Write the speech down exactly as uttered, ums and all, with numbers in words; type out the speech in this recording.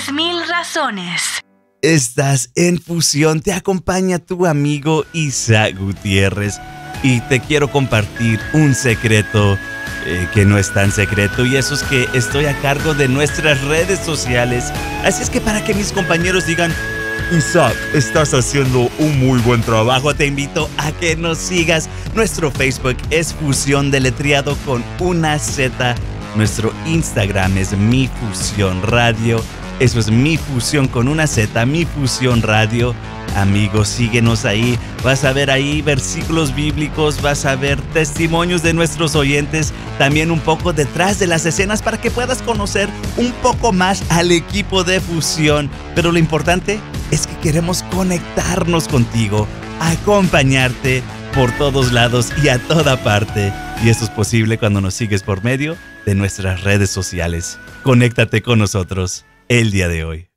Diez mil razones. Estás en Fusión, te acompaña tu amigo Isaac Gutiérrez y te quiero compartir un secreto eh, que no es tan secreto, y eso es que estoy a cargo de nuestras redes sociales. Así es que para que mis compañeros digan: Isaac, estás haciendo un muy buen trabajo, te invito a que nos sigas. Nuestro Facebook es Fusión deletreado con una Z. Nuestro Instagram es Mi Fusión Radio. Eso es Mi Fusión con una Z, Mi Fusión Radio. Amigos, síguenos ahí. Vas a ver ahí versículos bíblicos, vas a ver testimonios de nuestros oyentes, también un poco detrás de las escenas para que puedas conocer un poco más al equipo de Fusión. Pero lo importante es que queremos conectarnos contigo, acompañarte por todos lados y a toda parte. Y eso es posible cuando nos sigues por medio de nuestras redes sociales. Conéctate con nosotros el día de hoy.